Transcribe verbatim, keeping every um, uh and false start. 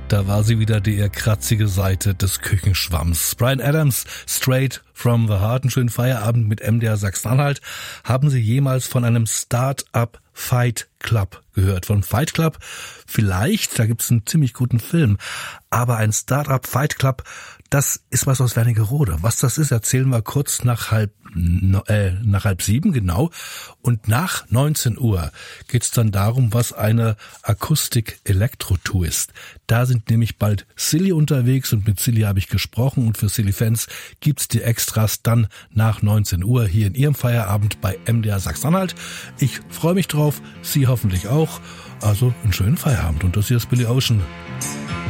Da war sie wieder, die eher kratzige Seite des Küchenschwamms. Bryan Adams, Straight from the Heart. Einen schönen Feierabend mit M D R Sachsen-Anhalt. Haben Sie jemals von einem Start-up Fight Club gehört? Von Fight Club? Vielleicht, da gibt's einen ziemlich guten Film. Aber ein Start-up Fight Club, das ist was aus Wernigerode. Was das ist, erzählen wir kurz nach halb, äh, nach halb sieben, genau. Und nach neunzehn Uhr geht's dann darum, was eine Akustik-Elektro-Tour ist. Da sind nämlich bald Silly unterwegs und mit Silly habe ich gesprochen und für Silly-Fans gibt's die Extras dann nach neunzehn Uhr hier in Ihrem Feierabend bei M D R Sachsen-Anhalt. Ich freue mich drauf, Sie hoffentlich auch. Also einen schönen Feierabend und das hier ist Billy Ocean.